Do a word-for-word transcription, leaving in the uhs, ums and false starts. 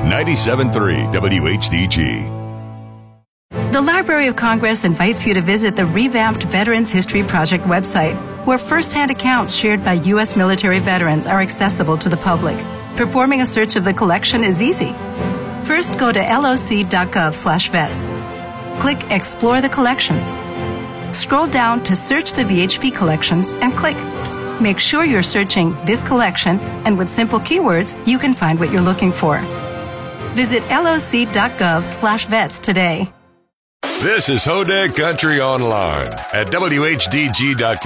ninety-seven point three W H D G. The Library of Congress invites you to visit the revamped Veterans History Project website, where first-hand accounts shared by U S military veterans are accessible to the public. Performing a search of the collection is easy. First, go to L O C dot gov slash vets. Click Explore the Collections. Scroll down to Search the V H P Collections and click. Make sure you're searching this collection, and with simple keywords, you can find what you're looking for. Visit L O C dot gov slash vets today. This is Hodag Country Online at W H D G dot com.